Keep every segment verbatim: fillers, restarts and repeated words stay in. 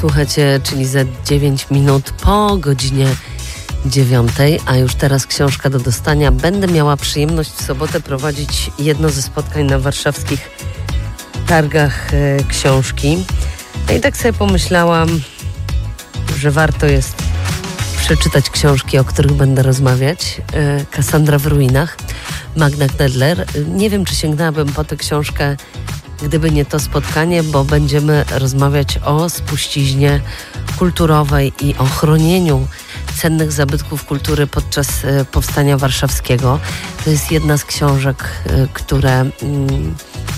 Słuchajcie, czyli za dziewięć minut po godzinie dziewiątej, a już teraz książka do dostania. Będę miała przyjemność w sobotę prowadzić jedno ze spotkań na warszawskich targach e, książki. No i tak sobie pomyślałam, że warto jest przeczytać książki, o których będę rozmawiać. E, Kassandra w ruinach, Magda Knedler. Nie wiem, czy sięgnęłabym po tę książkę, gdyby nie to spotkanie, bo będziemy rozmawiać o spuściźnie kulturowej i o chronieniu cennych zabytków kultury podczas e, Powstania Warszawskiego. To jest jedna z książek, e, które mm,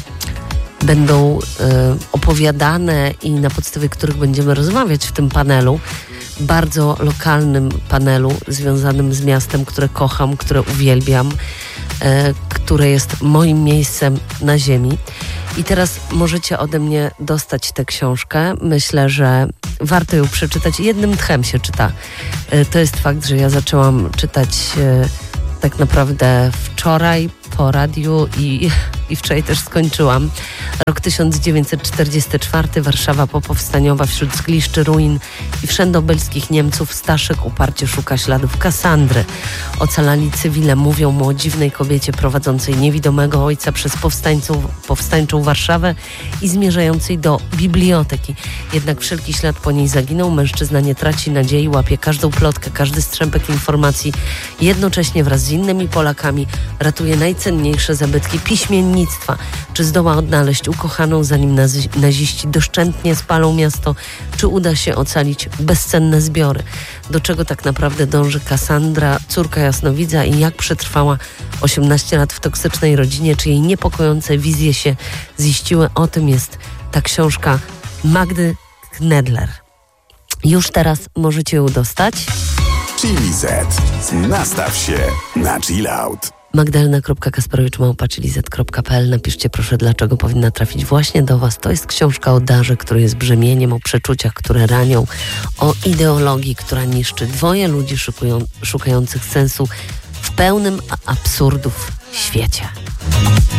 będą e, opowiadane i na podstawie których będziemy rozmawiać w tym panelu. Bardzo lokalnym panelu związanym z miastem, które kocham, które uwielbiam, e, które jest moim miejscem na ziemi. I teraz możecie ode mnie dostać tę książkę. Myślę, że warto ją przeczytać. Jednym tchem się czyta. E, to jest fakt, że ja zaczęłam czytać e, tak naprawdę wczoraj po radiu i, i wczoraj też skończyłam. Rok tysiąc dziewięćset czterdziesty czwarty, Warszawa popowstaniowa, wśród zgliszczy ruin i wszędobylskich Niemców Staszek uparcie szuka śladów Kassandry. Ocalali cywile mówią mu o dziwnej kobiecie prowadzącej niewidomego ojca przez powstańców, powstańczą Warszawę i zmierzającej do biblioteki. Jednak wszelki ślad po niej zaginął. Mężczyzna nie traci nadziei, łapie każdą plotkę, każdy strzępek informacji. Jednocześnie wraz z innymi Polakami ratuje najcenniejsze zabytki piśmiennictwa. Czy zdoła odnaleźć ukochaną, zanim nazi- naziści doszczętnie spalą miasto? Czy uda się ocalić bezcenne zbiory? Do czego tak naprawdę dąży Kassandra, córka jasnowidza, i jak przetrwała osiemnaście lat w toksycznej rodzinie? Czy jej niepokojące wizje się ziściły? O tym jest ta książka Magdy Knedler. Już teraz możecie ją dostać. Chili Z. Nastaw się na chill out. magdalena kropka kasperowicz małpa chili z kropka p l. Napiszcie proszę, dlaczego powinna trafić właśnie do Was. To jest książka o darze, który jest brzemieniem, o przeczuciach, które ranią, o ideologii, która niszczy, dwoje ludzi szukują, szukających sensu w pełnym absurdów świecie.